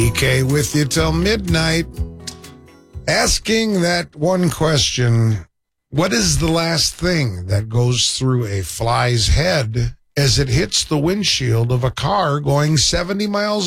DK with you till midnight. Asking that one question, what is the last thing that goes through a fly's head as it hits the windshield of a car going 70 miles